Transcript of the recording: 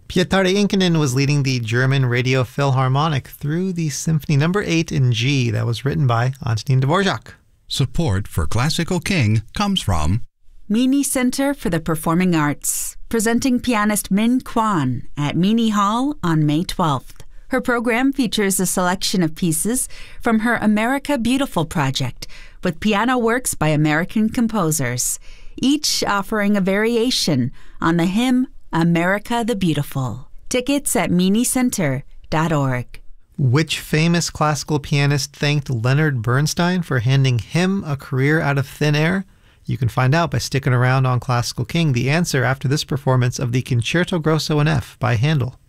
Pietari Inkinen was leading the German Radio Philharmonic through the Symphony No. 8 in G that was written by Antonin Dvorak. Support for Classical King comes from Meany Center for the Performing Arts, presenting pianist Min Kwan at Meany Hall on May 12th. Her program features a selection of pieces from her America Beautiful project with piano works by American composers, each offering a variation on the hymn America the Beautiful. Tickets at meanycenter.org. Which famous classical pianist thanked Leonard Bernstein for handing him a career out of thin air? You can find out by sticking around on Classical King. The answer after this performance of the Concerto Grosso in F by Handel.